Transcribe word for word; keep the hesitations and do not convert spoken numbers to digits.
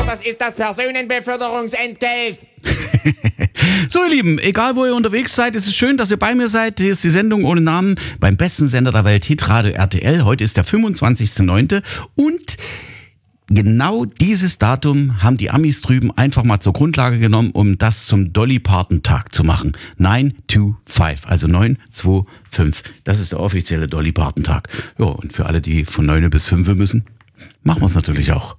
das ist das Personenbeförderungsentgelt. So, ihr Lieben, egal wo ihr unterwegs seid, es ist schön, dass ihr bei mir seid. Hier ist die Sendung ohne Namen beim besten Sender der Welt, Hitradio R T L. Heute ist der fünfundzwanzigster neunte und genau dieses Datum haben die Amis drüben einfach mal zur Grundlage genommen, um das zum Dolly Parton Tag zu machen. neun zwei fünf, also neun zwei fünf. Das ist der offizielle Dolly Parton Tag. Ja, und für alle, die von neun bis fünf müssen, machen wir es natürlich auch.